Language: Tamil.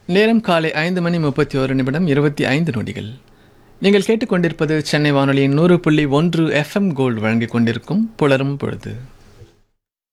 நேரம் காலை 5:31 25 நொடிகள். நீங்கள் கேட்டுக்கொண்டிருப்பது சென்னை வானொலியின் 100.1 FM கோல்டு வழங்கிக் கொண்டிருக்கும் புலரும் பொழுது.